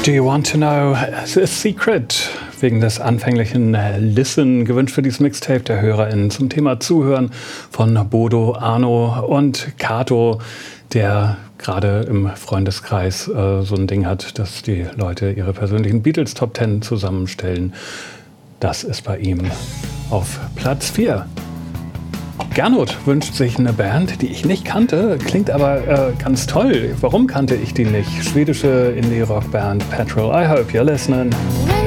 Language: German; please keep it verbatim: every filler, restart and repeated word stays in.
Do you want to know the secret? Wegen des anfänglichen Listen gewünscht für dieses Mixtape der HörerInnen zum Thema Zuhören von Bodo, Arno und Kato, der gerade im Freundeskreis äh, so ein Ding hat, dass die Leute ihre persönlichen Beatles Top Ten zusammenstellen. Das ist bei ihm auf Platz vier. Gernot wünscht sich eine Band, die ich nicht kannte, klingt aber äh, ganz toll. Warum kannte ich die nicht? Schwedische Indie-Rock-Band Petrol. I hope you're listening.